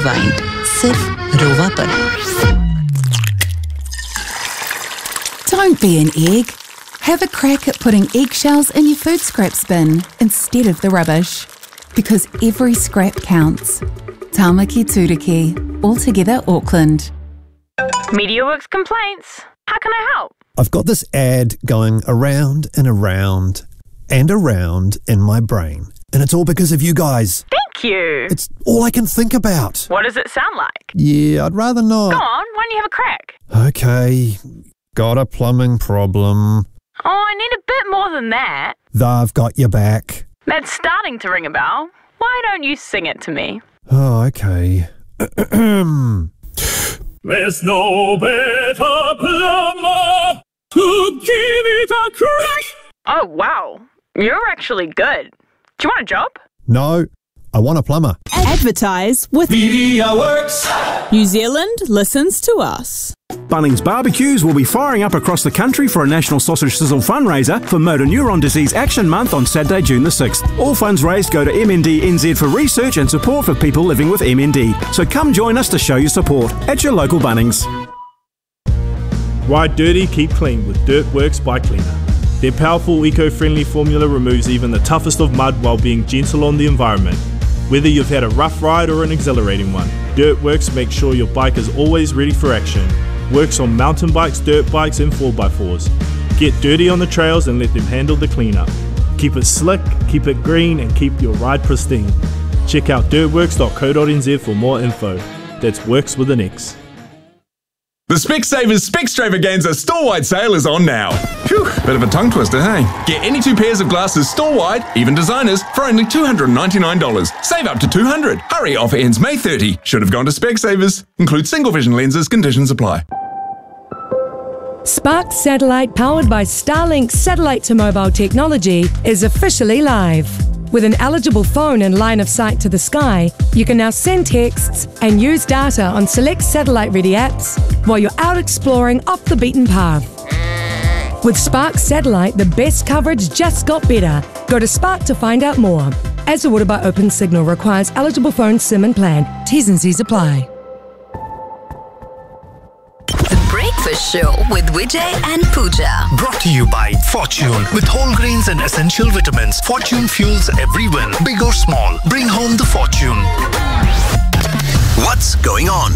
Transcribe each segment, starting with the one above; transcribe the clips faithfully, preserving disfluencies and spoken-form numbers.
Rewind सिर्फ रोवा पर। Don't be an egg. Have a crack at putting eggshells in your food scraps bin instead of the rubbish. Because every scrap counts. Tāmaki Turiki, Altogether Auckland. MediaWorks complaints. How can I help? I've got this ad going around and around and around in my brain. And it's all because of you guys. Thank you. It's all I can think about. What does it sound like? Yeah, I'd rather not. Go on, why don't you have a crack? Okay. Got a plumbing problem. Oh, I need a bit more than that. They've got your back. That's starting to ring a bell. Why don't you sing it to me? Oh, okay. There's no better plumber to give it a crack. Oh, wow. You're actually good. Do you want a job? No, I want a plumber. Advertise with MediaWorks. New Zealand listens to us. Bunnings Barbecues will be firing up across the country for a National Sausage Sizzle fundraiser for Motor Neuron Disease Action Month on Saturday, June the sixth. All funds raised go to M N D N Z for research and support for people living with M N D. So come join us to show your support at your local Bunnings. Ride dirty, keep clean with Dirtworks Bike Cleaner. Their powerful eco-friendly formula removes even the toughest of mud while being gentle on the environment. Whether you've had a rough ride or an exhilarating one, Dirtworks makes sure your bike is always ready for action. Works on mountain bikes, dirt bikes and four by fours. Get dirty on the trails and let them handle the cleanup. Keep it slick, keep it green and keep your ride pristine. Check out dirtworks dot co dot n z for more info. That's Works with an X. The Specsavers Specstravaganza store-wide sale is on now. Phew, bit of a tongue twister, hey? Get any two pairs of glasses store-wide, even designers, for only two hundred ninety-nine dollars. Save up to two hundred dollars. Hurry, offer ends May thirtieth. Should have gone to Specsavers. Includes single vision lenses, conditions apply. Spark Satellite, powered by Starlink satellite to mobile technology, is officially live. With an eligible phone and line of sight to the sky, you can now send texts and use data on select satellite-ready apps while you're out exploring off the beaten path. With Spark Satellite, the best coverage just got better. Go to Spark to find out more. As awarded by Open Signal, requires eligible phone SIM and plan. T's and C's apply. Breakfast Show with Vijay and Pooja. Brought to you by Fortune. With whole grains and essential vitamins, Fortune fuels every win. Big or small, bring home the fortune. What's going on?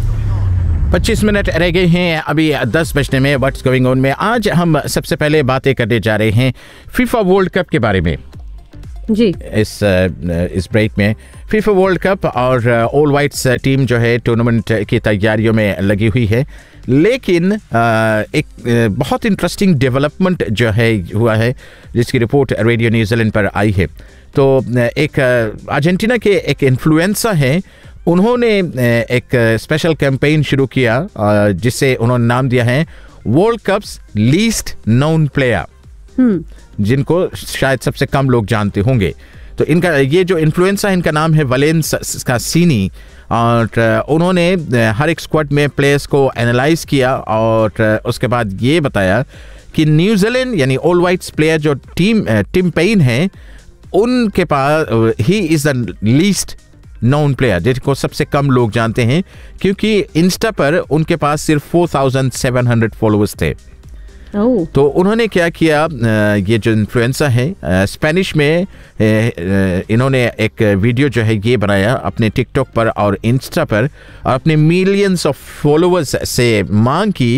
पच्चीस minute रह गए हैं अभी दस बजने में what's going on में। आज हम सबसे पहले बातें करने जा रहे हैं फीफा वर्ल्ड कप के बारे में जी। इस इस ब्रेक में फीफा वर्ल्ड कप और ऑल वाइट्स टीम जो है टूर्नामेंट की तैयारियों में लगी हुई है, लेकिन एक बहुत इंटरेस्टिंग डेवलपमेंट जो है हुआ है जिसकी रिपोर्ट रेडियो न्यूजीलैंड पर आई है। तो एक अर्जेंटीना के एक इन्फ्लुएंसर हैं, उन्होंने एक स्पेशल कैंपेन शुरू किया जिसे उन्होंने नाम दिया है world cups least known player, जिनको शायद सबसे कम लोग जानते होंगे। तो इनका ये जो इन्फ्लुएंसर है इनका नाम है वलेंस कासीनी, और उन्होंने हर एक स्क्वाड में प्लेयर्स को एनालाइज किया और उसके बाद ये बताया कि न्यूजीलैंड यानी ऑल वाइट्स प्लेयर जो टीम टिम पेन है उनके पास he is the least known player, जिसको सबसे कम लोग जानते हैं, क्योंकि इंस्टा पर उनके पास सिर्फ four thousand seven hundred followers थे। Oh. तो उन्होंने क्या किया, ये जो इन्फ्लुएंसर है स्पेनिश में इन्होंने एक वीडियो जो है ये बनाया अपने टिकटॉक पर और इंस्टा पर, और अपने मिलियंस ऑफ फॉलोअर्स से मांग की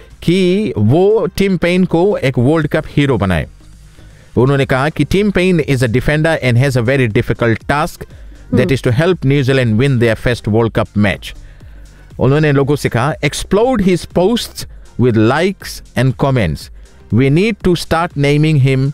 कि वो टिम पेन को एक वर्ल्ड कप हीरो बनाए। उन्होंने कहा कि Tim Paine is a defender and has a very difficult task that is to help New Zealand win there first world cup match. उन्होंने लोगों से कहा explode his posts with likes and comments. We need to start naming him,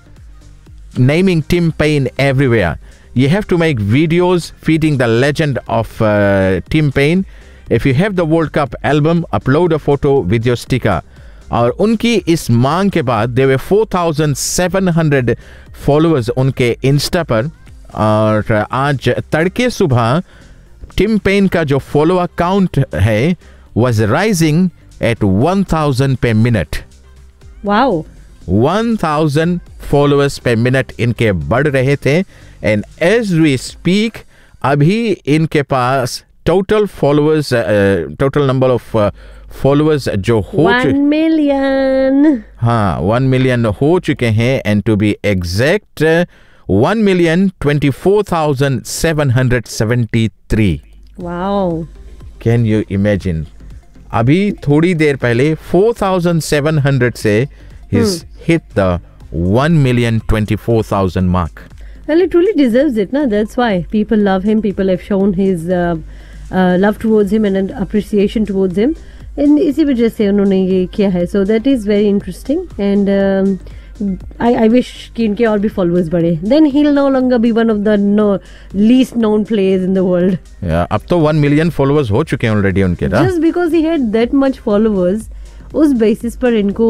naming Tim Paine everywhere. You have to make videos feeding the legend of uh, Tim Paine. If you have the World Cup album, upload a photo with your sticker. और उनकी इस मांग के बाद there were four thousand seven hundred followers उनके Insta पर, और आज तड़के सुबह टिम पेन का जो फॉलोअर काउंट है was rising at one thousand per minute. Wow. one thousand followers per minute इनके बढ़ रहे थे, and as we speak अभी इनके पास total followers total number of followers जो हो वन मिलियन हाँ वन मिलियन हो चुके हैं and to be exact one million twenty four thousand seven hundred seventy three. Wow, can you imagine? अभी थोड़ी देर पहले फोर थाउजेंड सेवन हंड्रेड से he's hit the one million twenty-four thousand mark. Well, he truly deserves it, na? That's why people love him. People have shown his uh, uh, love towards him and an appreciation towards him. And इसी वजह से उन्होंने ये किया है. So that is very interesting. And um, I, I wish कि इनके और भी followers बढ़े. Then he'll no longer be one of the no, least known players in the world. Yeah, अब तो one million followers हो चुके हैं already उनके ना. Just because he had that much followers, उस बेसिस पर इनको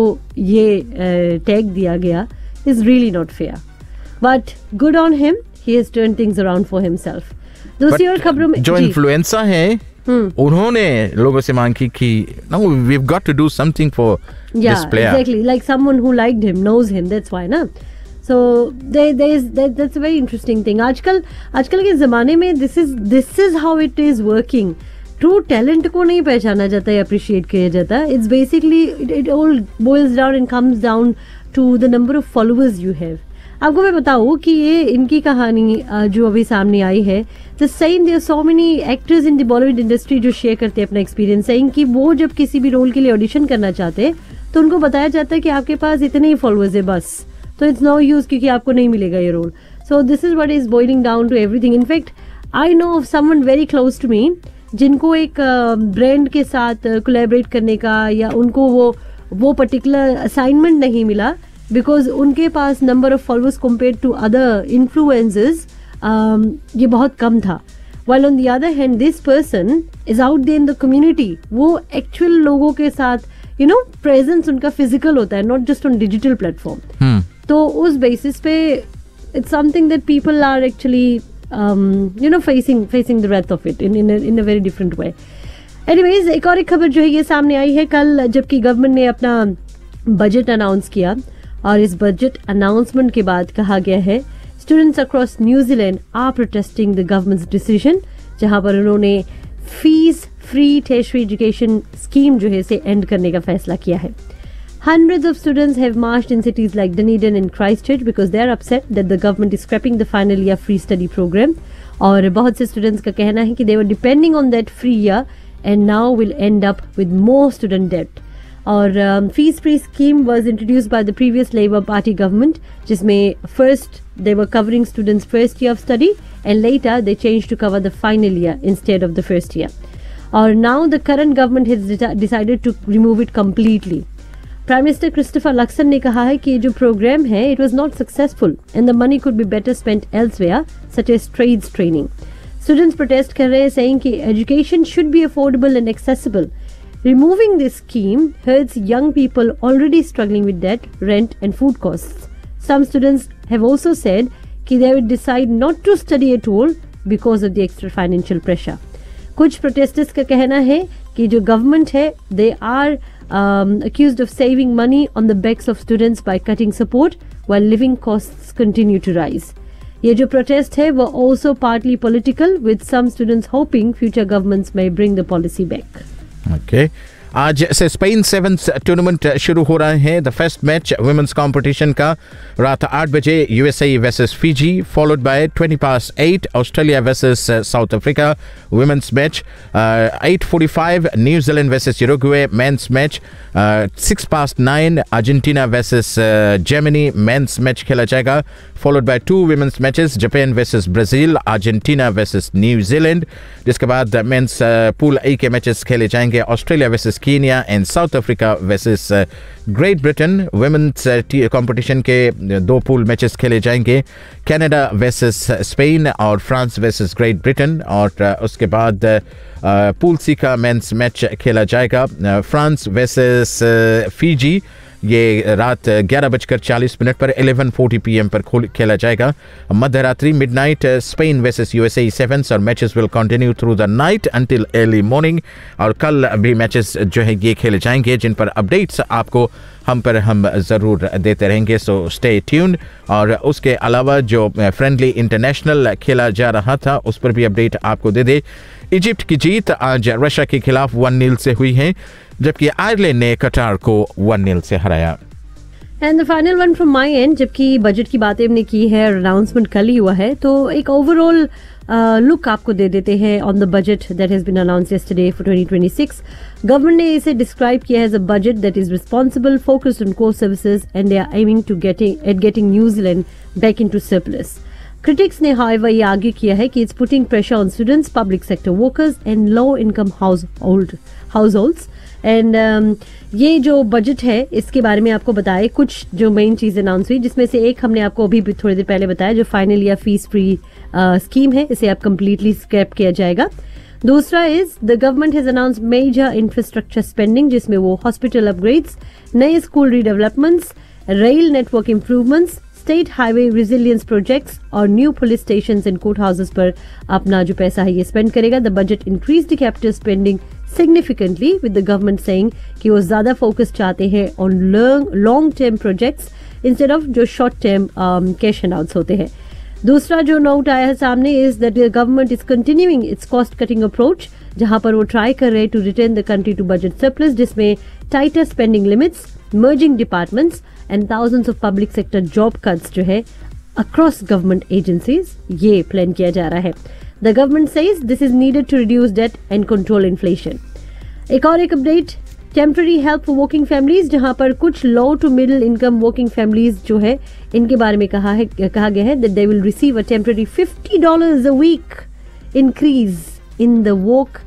ये टैग uh, दिया गया is really not fair. But good on him. He has turned things around for himself. दूसरी और खबरों में जो इन्फ्लुएंसर हैं उन्होंने लोगों से मांग की कि no, we've got to do something for yeah, this player. Exactly. Like someone who liked him knows him. That's why, na. So there, there is that, that's a very interesting thing. आजकल आजकल के ज़माने में this is this is how it is working. True talent को नहीं पहचाना जाता है, अप्रिशिएट किया जाता है. It's basically it all boils down and comes down to the number of followers you have. आपको मैं बताऊँ कि ये इनकी कहानी जो अभी सामने आई है, the same there so many actors in the Bollywood industry जो शेयर करते हैं अपना एक्सपीरियंस, सेइंग कि वो जब किसी भी रोल के लिए ऑडिशन करना चाहते हैं तो उनको बताया जाता है कि आपके पास इतने ही फॉलोअर्स है बस, तो इट्स नो यूज क्योंकि आपको नहीं मिलेगा ये role. So this is what is boiling down to everything. In fact I know of someone very close to me जिनको एक ब्रांड uh, के साथ कोलैबोरेट uh, करने का या उनको वो वो पर्टिकुलर असाइनमेंट नहीं मिला बिकॉज उनके पास number of followers compare to other influencers ये बहुत कम था. while on the other hand this person is out there in the community, वो एक्चुअल लोगों के साथ यू नो प्रेजेंस उनका फिजिकल होता है, not just on digital platform. तो उस बेसिस पे it's something that people are actually Um, you know, facing facing the wrath of it in in a, in a very different way. Anyways, एक और एक खबर जो है ये सामने आई है कल, जबकि गवर्नमेंट ने अपना बजट अनाउंस किया और इस बजट अनाउंसमेंट के बाद कहा गया है students across New Zealand are protesting the governments decision, जहां पर उन्होंने fees free tertiary education scheme जो है इसे एंड करने का फैसला किया है. Hundreds of students have marched in cities like Dunedin and Christchurch because they are upset that the government is scrapping the final year free study program. और बहुत से students का कहना है कि they were depending on that free year and now will end up with more student debt. और um, fees free scheme was introduced by the previous Labour Party government, जिसमें first they were covering students' first year of study and later they changed to cover the final year instead of the first year. और now the current government has decided to remove it completely. Prime minister Christopher Luxon ने कहा है कि जो programme है it was not successful and the money could be better spent elsewhere such as trades training. Students protest कर रहे हैं saying कि education should be affordable and accessible. Removing this scheme hertz young people already struggling with date, rent and food costs. Some students have also said कि they would decide not to study at all because of the extra financial pressure. कुछ protesters का कहना है कि जो government है they are Um, accused of saving money on the backs of students by cutting support while living costs continue to rise. ये जो protest है वो also partly political, with some students hoping future governments may bring the policy back. Okay. आज से Spain seventh tournament शुरू हो रहा है. The first match women's competition का रात आठ बजे USA versus Fiji, followed by twenty past eight Australia versus south Africa women's match. Eight forty five New Zealand versus Uruguay mains match. Six past nine Argentina versus Germany mains match खेला जाएगा, followed by two women's matches Japan versus Brazil, Argentina versus New Zealand. जिसके बाद mains pool A के matches खेले जाएंगे, Australia versus Kenya and South Africa versus uh, Great Britain. Women's uh, competition के दो pool matches खेले जाएंगे, कनाडा वर्सेस स्पेन और फ्रांस वर्सेस ग्रेट ब्रिटेन. और uh, उसके बाद पूल सी का मेंस मैच खेला जाएगा, फ्रांस वर्सेस फिजी. ये रात ग्यारह बजकर चालीस मिनट पर इलेवन फोर्टी पी एम पर खेला जाएगा. मध्य रात्रि midnight Spain versus USA sevens, और matches will continue through the night until early morning. और कल भी मैचेस जो है ये खेले जाएंगे, जिन पर अपडेट्स आपको हम पर हम ज़रूर देते रहेंगे, सो स्टे ट्यून्ड. और उसके अलावा जो फ्रेंडली इंटरनेशनल खेला जा रहा था उस पर भी अपडेट आपको दे दे. इजिप्ट की जीत आज रशिया के खिलाफ वन नील से हुई है, जबकि आयरलैंड ने कतार को वन नील से हराया। And the final one from my and, जबकि बजट की बातें हमने की है, अनाउंसमेंट कल ही हुआ है, तो एक ओवरऑल लुक आपको दे देते हैं on the budget that has been announced yesterday for twenty twenty six. Government ने इसे डिस्क्राइब किया as a budget that is responsible, focused on core services and they are aiming to getting eight getting New Zealand back into surplus. Critics ने however ये argue किया है कि it's putting pressure on students, public sector workers and low income household households and um, ये जो budget है इसके बारे में आपको बताए कुछ जो मेन चीज़ अनाउंस हुई, जिसमें से एक हमने आपको अभी भी थोड़ी देर पहले बताया, जो final year fees free scheme है, इसे अब कम्प्लीटली स्क्रैप किया जाएगा। दूसरा is the government has announced major infrastructure spending, जिसमें वो हॉस्पिटल अपग्रेड्स, नए school रीडेवलपमेंट्स, rail network improvements, state highway resilience projects और new police stations and court houses पर अपना जो पैसा है ये स्पेंड करेगा। The budget increase the capital spending significantly with the government saying कि वो ज्यादा फोकस चाहते हैं on long term projects instead of जो शॉर्ट टर्म कैश अनाउंस होते हैं। दूसरा जो नोट आया है सामने is that the government is continuing it's cost cutting approach, जहां पर वो ट्राई कर रहे हैं to return the country to budget surplus, जिसमें टाइटर spending limits, merging departments and thousands of public sector job cuts जो है अक्रॉस गवर्नमेंट एजेंसीज ये प्लान किया जा रहा है। The government says this is needed to reduce date and control inflation. एक और एक update, temporary help for working families, जहां पर कुछ लो to middle income working families जो है इनके बारे में कहा है कहा गया है that they will receive a temporary fifty dollars a week increase in the work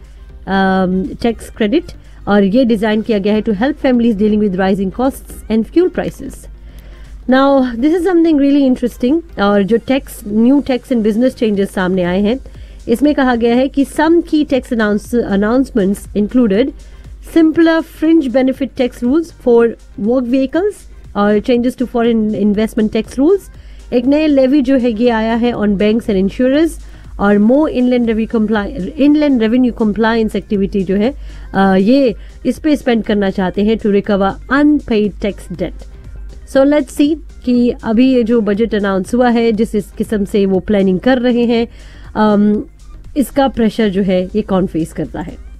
tax credit, और ये डिजाइन किया गया है to help families dealing with rising costs and fuel prices. Now this is something really interesting, और जो tax new tax and business changes सामने आए हैं इसमें कहा गया है कि सम की tax announcements included simpler fringe benefit tax rules for work vehicles और changes to foreign investment tax rules. एक नए लेवी जो है ये आया है ऑन बैंक्स एंड इंश्योरेंस, और मोर inland inland revenue compliance activity जो है आ, ये इस पे स्पेंड करना चाहते हैं to recover unpaid tax date. So let's see कि अभी ये जो बजट अनाउंस हुआ है जिस इस किस्म से वो प्लानिंग कर रहे हैं, आम, इसका प्रेशर जो है ये कौन फेस करता है।